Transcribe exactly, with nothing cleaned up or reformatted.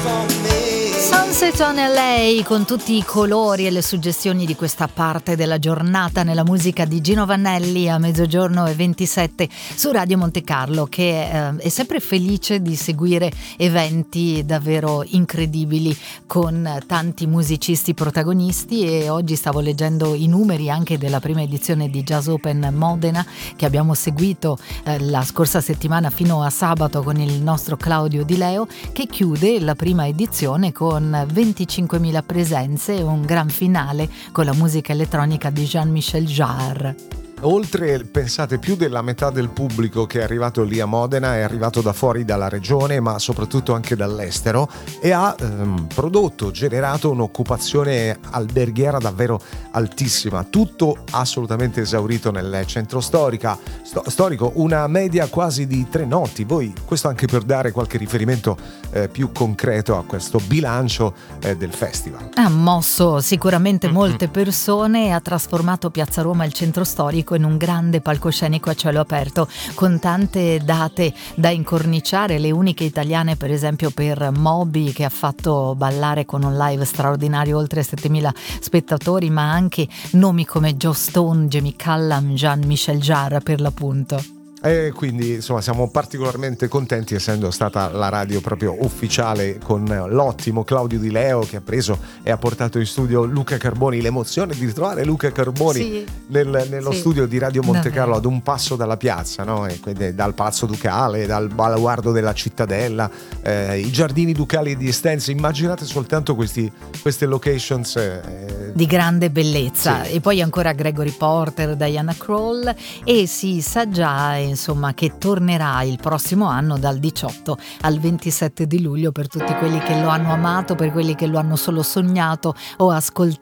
Sunset on L A, con tutti i colori e le suggestioni di questa parte della giornata nella musica di Gino Vannelli a mezzogiorno e ventisette su Radio Monte Carlo, che eh, è sempre felice di seguire eventi davvero incredibili con tanti musicisti protagonisti. E oggi stavo leggendo i numeri anche della prima edizione di Jazz Open Modena, che abbiamo seguito eh, la scorsa settimana fino a sabato con il nostro Claudio Di Leo, che chiude la prima edizione con venticinquemila presenze e un gran finale con la musica elettronica di Jean-Michel Jarre. Oltre, pensate, più della metà del pubblico che è arrivato lì a Modena è arrivato da fuori dalla regione, ma soprattutto anche dall'estero, e ha ehm, prodotto, generato un'occupazione alberghiera davvero altissima, tutto assolutamente esaurito nel centro storica, sto, storico, una media quasi di tre notti. Voi, questo anche per dare qualche riferimento eh, più concreto a questo bilancio eh, del festival. Ha mosso sicuramente molte persone e ha trasformato Piazza Roma, il centro storico, in un grande palcoscenico a cielo aperto, con tante date da incorniciare, le uniche italiane per esempio per Moby, che ha fatto ballare con un live straordinario oltre settemila spettatori, ma anche nomi come Joe Stone, Jamie Cullum, Jean-Michel Jarre per l'appunto. E quindi insomma siamo particolarmente contenti, essendo stata la radio proprio ufficiale, con l'ottimo Claudio Di Leo che ha preso e ha portato in studio Luca Carboni. L'emozione di ritrovare Luca Carboni sì, nel, nello sì, studio di Radio Monte Carlo, davvero, ad un passo dalla piazza, no? E quindi dal Palazzo Ducale, dal baluardo della cittadella, eh, i giardini ducali di Estense. Immaginate soltanto questi, queste locations eh, di grande bellezza. sì. E poi ancora Gregory Porter, Diana Krall, e si sa già insomma che tornerà il prossimo anno dal diciotto al ventisette di luglio, per tutti quelli che lo hanno amato, per quelli che lo hanno solo sognato o ascoltato